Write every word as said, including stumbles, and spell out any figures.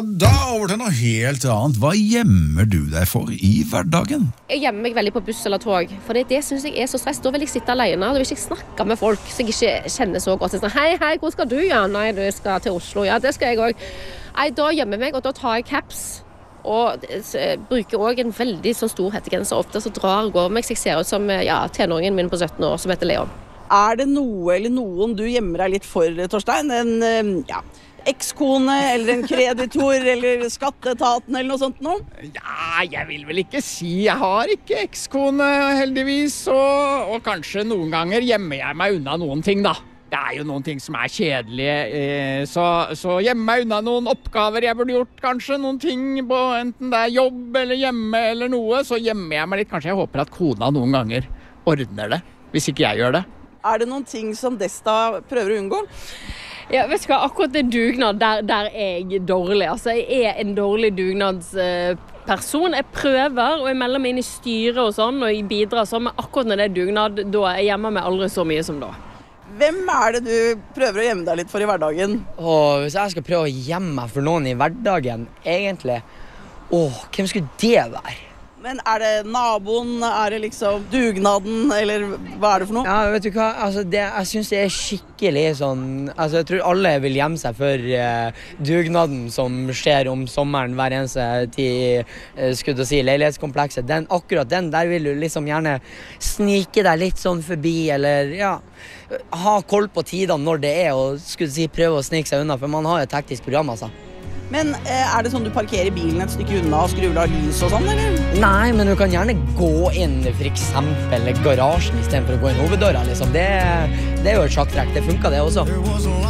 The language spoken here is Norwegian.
Og da over til noe helt annet. Hva gjemmer du deg for i hverdagen? Jeg gjemmer meg veldig på buss eller tog, for det, det synes jeg er så stress. Da vil jeg sitte alene, da vil jeg ikke snakke med folk som jeg ikke kjenner så godt. Sånn, hei, hei, hvor skal du? Ja, nei, du skal til Oslo. Ja, det skal jeg også. Nei, da gjemmer jeg meg, og da tar jeg caps. Og jeg bruker også en veldig sånn stor hettegenser. Ofte så drar jeg over meg, så jeg ser ut som ja, tenåringen min på sytten år, som heter Leon. Er det noe eller noen du gjemmer deg litt for, Torstein? En, ja... ekskone, eller en kreditor, eller skatteetaten, eller noe sånt noe? Ja, jeg vil vel ikke si. Jeg har ikke ekskone, heldigvis, og, og kanskje noen ganger gjemmer jeg meg unna noen ting, da. Det er jo noen ting som er kjedelige, eh, så, så gjemmer meg unna noen oppgaver jeg burde gjort, kanskje, noen ting på enten det er jobb eller hjemme eller noe, så gjemmer jeg meg litt. Kanskje jeg håper at kona noen ganger ordner det, hvis ikke jeg gjør det. Er det noen ting som Desta prøver å unngå? Ja, vet du hva, akkurat det dugnad, der, der er jeg dårlig. Altså, jeg er en dårlig dugnadsperson. Jeg prøver, og jeg melder meg inn i styret og sånn, og jeg bidrar sånn, men akkurat når det er dugnad, da jeg gjemmer meg aldri så mye som da. Hvem er det du prøver å gjemme deg litt for i hverdagen? Åh, hvis jeg skal prøve å gjemme meg for noen i hverdagen, egentlig, åh, hvem skulle det være? Men er det naboen, er det liksom dugnaden, eller hva er det for noe? Ja, vet du hva, altså, det, jeg synes det er skikkelig sånn, altså jeg tror alle vil gjemme seg for uh, dugnaden som skjer om sommeren hver eneste tid, uh, skulle du si, leilighetskomplekset. Den, akkurat den, der vil du liksom gjerne snike deg litt sånn forbi, eller ja, ha koll på tidene når det er, og skulle du si, prøve å snike seg unna, for man har jo et teknisk program, altså. Men eh, er det sånn du parkerer bilen et stykke unna og skrur av lys og sånn, eller? Nei, men du kan gjerne gå inn for eksempel garasjen i stedet for å gå inn hoveddøra, liksom. Det, det er jo et sjakktrekk, det funker det også.